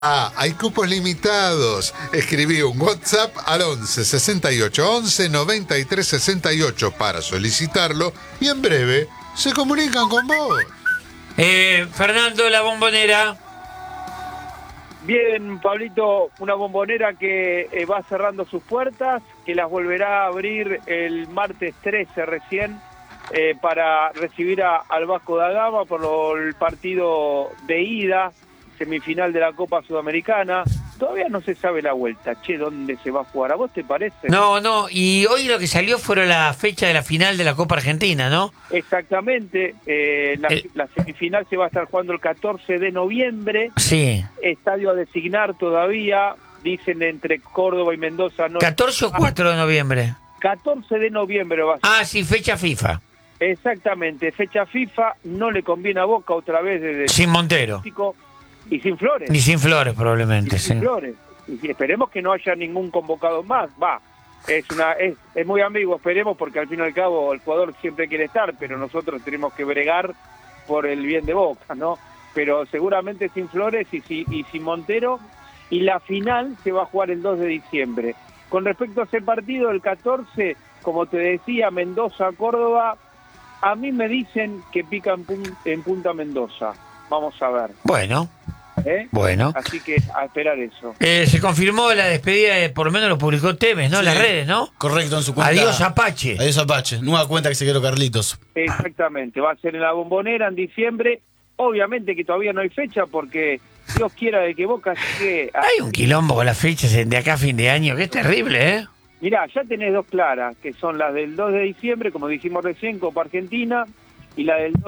Hay cupos limitados. Escribí un WhatsApp al 11 68 11 93 68 para solicitarlo y en breve se comunican con vos. Fernando, la Bombonera. Bien, Pablito, una Bombonera que va cerrando sus puertas, que las volverá a abrir el martes 13 recién para recibir al Vasco da Gama por el partido de ida, semifinal de la Copa Sudamericana. Todavía no se sabe la vuelta, ¿dónde se va a jugar? ¿A vos te parece? No, y hoy lo que salió fue la fecha de la final de la Copa Argentina, ¿no? Exactamente, la semifinal se va a estar jugando el 14 de noviembre. Sí. Estadio a designar todavía, dicen entre Córdoba y Mendoza. No, 14 o 4 de noviembre. 14 de noviembre va a ser. Ah, sí, fecha FIFA. Exactamente, fecha FIFA, no le conviene a Boca otra vez desde sin Montero. Y sin Flores. Ni sin Flores, probablemente. Sin Flores. Y esperemos que no haya ningún convocado más. Es muy amigo, esperemos, porque al fin y al cabo el jugador siempre quiere estar, pero nosotros tenemos que bregar por el bien de Boca, ¿no? Pero seguramente sin Flores y sin Montero. Y la final se va a jugar el 2 de diciembre. Con respecto a ese partido, el 14, como te decía, Mendoza-Córdoba, a mí me dicen que pica en Punta Mendoza. Vamos a ver. Bueno. Bueno. Así que a esperar eso. Se confirmó la despedida, por lo menos lo publicó Tevez, ¿no? Sí, las redes, ¿no? Correcto, en su cuenta. Adiós Apache. Adiós Apache. Nueva cuenta que se quedó Carlitos. Exactamente. Va a ser en la Bombonera en diciembre. Obviamente que todavía no hay fecha porque Dios quiera de que Boca llegue. Hay un quilombo con las fechas de acá a fin de año que es terrible, ¿eh? Mirá, ya tenés dos claras, que son las del 2 de diciembre, como dijimos recién, Copa Argentina, y la del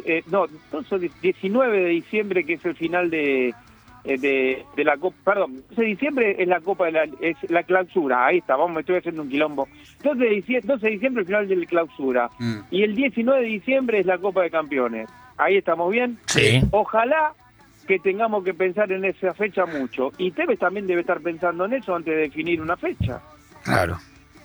19 de diciembre, que es el final de la Copa, perdón, 12 de diciembre es la Copa es la clausura, ahí está, me estoy haciendo un quilombo. 12 de diciembre el final de la clausura, y el 19 de diciembre es la Copa de Campeones. Ahí estamos bien. Sí. Ojalá que tengamos que pensar en esa fecha mucho, y Tevez también debe estar pensando en eso antes de definir una fecha. Claro.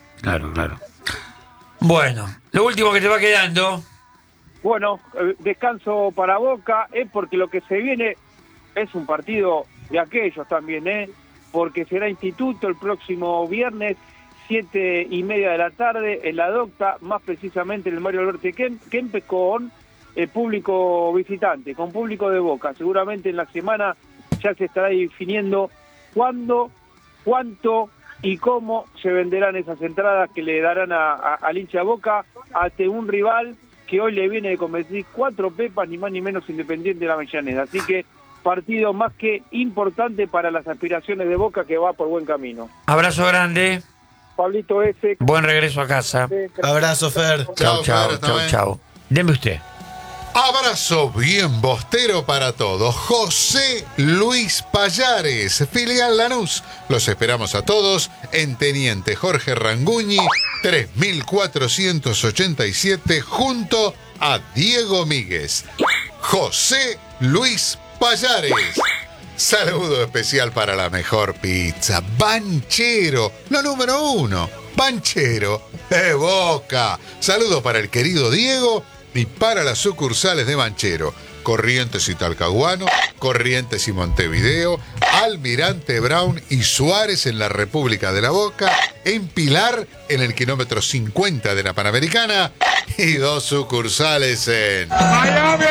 Bueno, lo último que te va quedando. Bueno, descanso para Boca, porque lo que se viene es un partido de aquellos también, porque será Instituto el próximo viernes, 7:30 de la tarde, en la Docta, más precisamente en el Mario Alberto Kempes, con público visitante, con público de Boca. Seguramente en la semana ya se estará definiendo cuándo, cuánto y cómo se venderán esas entradas que le darán al hincha Boca ante un rival que hoy le viene de convertir 4 pepas, ni más ni menos, Independiente de la Avellaneda. Así que partido más que importante para las aspiraciones de Boca, que va por buen camino. Abrazo grande. Pablito S. Buen regreso a casa. Abrazo, Fer. Chau. Deme usted. Abrazo bien bostero para todos. José Luis Payares, filial Lanús. Los esperamos a todos en Teniente Jorge Ranguñi, 3487, junto a Diego Míguez. José Luis Payares. Saludo especial para la mejor pizza, Banchero, la número 1, Banchero de Boca. Saludo para el querido Diego y para las sucursales de Banchero, Corrientes y Talcahuano, Corrientes y Montevideo, Almirante Brown y Suárez en la República de la Boca, en Pilar en el kilómetro 50 de la Panamericana y 2 sucursales en Miami.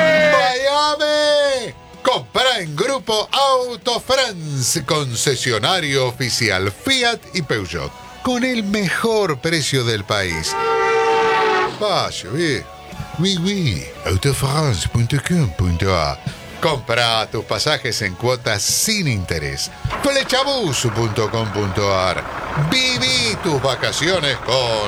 Compra en Grupo Auto France, concesionario oficial Fiat y Peugeot, con el mejor precio del país. Vaya, autofrance.com.ar. Compra tus pasajes en cuotas sin interés. Flechabus.com.ar. Viví tus vacaciones con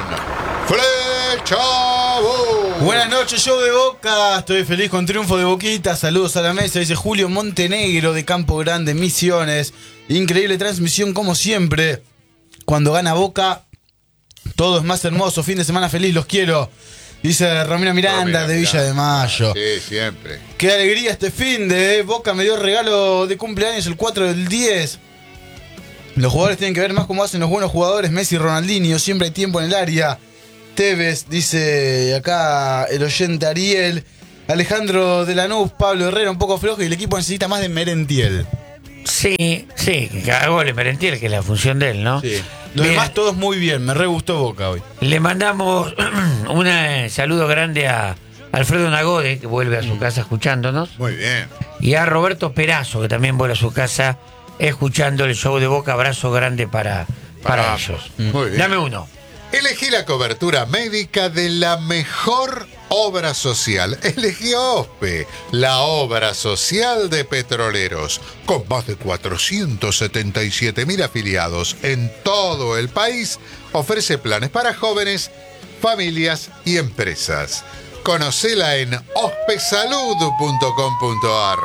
Flechabus. Buenas noches, show de Boca. Estoy feliz con triunfo de Boquita. Saludos a la mesa, dice Julio Montenegro de Campo Grande, Misiones. Increíble transmisión como siempre. Cuando gana Boca, todo es más hermoso. Fin de semana feliz, los quiero. Dice Romina Miranda de Villa de Mayo. Sí, siempre. Qué alegría este fin de Boca me dio regalo de cumpleaños el 4 del 10. Los jugadores tienen que ver más cómo hacen los buenos jugadores. Messi y Ronaldinho, siempre hay tiempo en el área. Tevez, dice acá el oyente Ariel. Alejandro de Lanús, Pablo Herrera un poco flojo y el equipo necesita más de Merentiel. Sí, que cada gol es Merentiel, que es la función de él, ¿no? Sí. Lo Bien. demás todos muy bien, me re gustó Boca hoy. Le mandamos un saludo grande a Alfredo Nagode, que vuelve a su casa escuchándonos, Muy bien. y a Roberto Perazo, que también vuelve a su casa escuchando el show de Boca. Abrazo grande para ellos. Muy bien. Dame uno. Elegí la cobertura médica de la mejor obra social. Elegí OSPE, la obra social de petroleros, con más de 477.000 afiliados en todo el país. Ofrece planes para jóvenes, familias y empresas. Conocela en ospesalud.com.ar.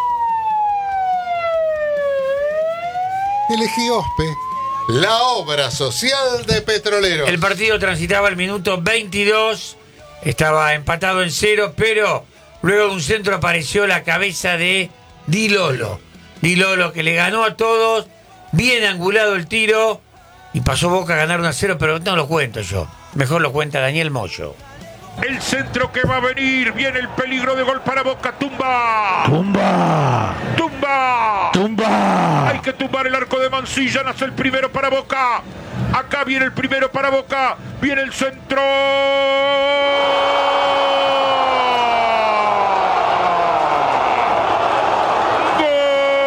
Elegí OSPE, la obra social de petroleros. El partido transitaba el minuto 22, estaba empatado en 0, pero luego de un centro apareció la cabeza de Di Lolo. Di Lolo, que le ganó a todos, bien angulado el tiro, y pasó Boca a ganar 1-0, pero no lo cuento yo. Mejor lo cuenta Daniel Moyo. El centro que va a venir, viene el peligro de gol para Boca, tumba. Hay que tumbar el arco de Mancilla, nace el primero para Boca. Acá viene el primero para Boca, viene el centro.